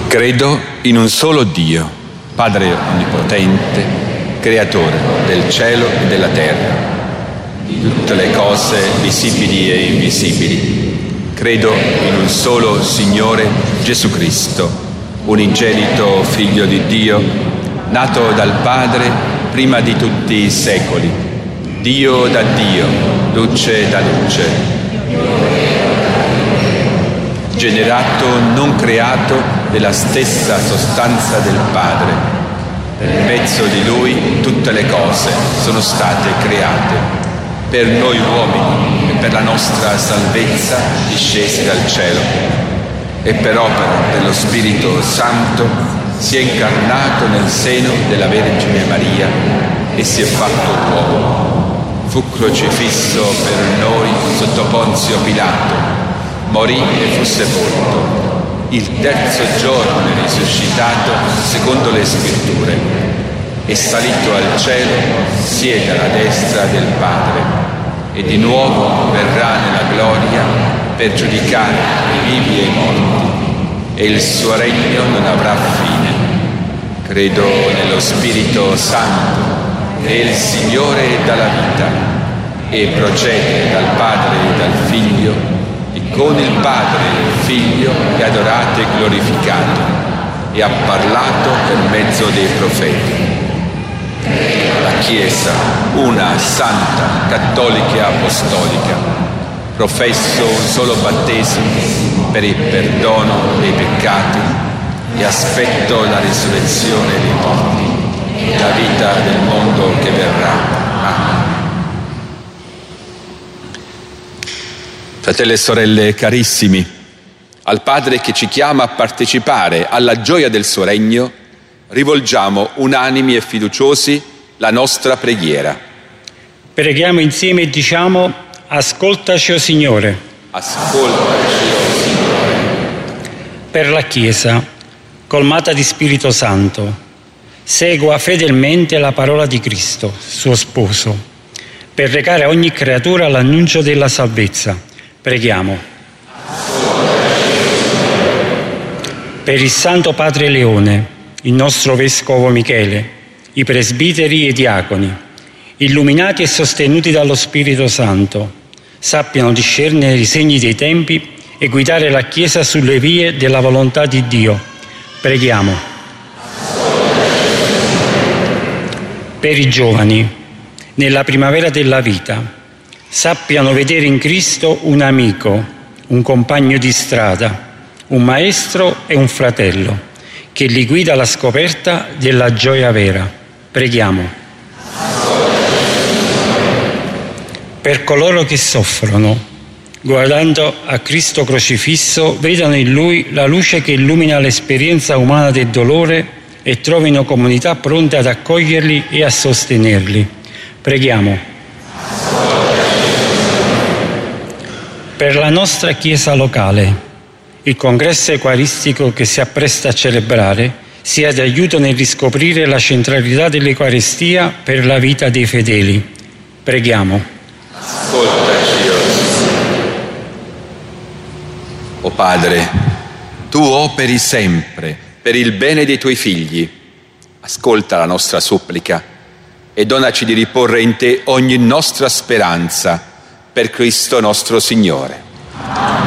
Credo in un solo Dio, Padre Onnipotente, Creatore del cielo e della terra, di tutte le cose visibili e invisibili. Credo in un solo Signore Gesù Cristo, unigenito Figlio di Dio, nato dal Padre prima di tutti i secoli, Dio da Dio, luce da luce, generato, non creato, della stessa sostanza del Padre. Per mezzo di Lui tutte le cose sono state create. Per noi uomini e per la nostra salvezza discesi dal cielo. E per opera dello Spirito Santo si è incarnato nel seno della Vergine Maria e si è fatto uomo. Fu crocifisso per noi sotto Ponzio Pilato. Morì e fu sepolto. Il terzo giorno è risuscitato secondo le Scritture. È salito al cielo, siede alla destra del Padre e di nuovo verrà nella gloria per giudicare i vivi e i morti. E il suo regno non avrà fine. Credo nello Spirito Santo, che è il Signore e dà la vita e procede dal Padre e dal Figlio, e con il Padre e il Figlio è adorato e glorificato, e ha parlato per mezzo dei profeti. La Chiesa, una, santa, cattolica e apostolica, professo un solo battesimo per il perdono dei peccati e aspetto la risurrezione dei morti e la vita del mondo che verrà. Amen. Fratelli e sorelle carissimi, al Padre che ci chiama a partecipare alla gioia del suo regno, rivolgiamo unanimi e fiduciosi la nostra preghiera. Preghiamo insieme e diciamo: ascoltaci, o Signore. Ascoltaci, o Signore. Per la Chiesa, colmata di Spirito Santo, segua fedelmente la parola di Cristo, suo sposo, per recare a ogni creatura l'annuncio della salvezza. Preghiamo. Per il Santo Padre Leone, il nostro Vescovo Michele, i presbiteri e i diaconi, illuminati e sostenuti dallo Spirito Santo, sappiano discernere i segni dei tempi e guidare la Chiesa sulle vie della volontà di Dio. Preghiamo. Per i giovani, nella primavera della vita, sappiano vedere in Cristo un amico, un compagno di strada, un maestro e un fratello, che li guida alla scoperta della gioia vera. Preghiamo. Per coloro che soffrono, guardando a Cristo crocifisso, vedano in Lui la luce che illumina l'esperienza umana del dolore e trovino comunità pronte ad accoglierli e a sostenerli. Preghiamo. Per la nostra Chiesa locale, il congresso eucaristico che si appresta a celebrare sia d'aiuto nel riscoprire la centralità dell'Eucaristia per la vita dei fedeli. Preghiamo. Ascoltaci, o Padre, Tu operi sempre per il bene dei Tuoi figli. Ascolta la nostra supplica e donaci di riporre in Te ogni nostra speranza, per Cristo nostro Signore.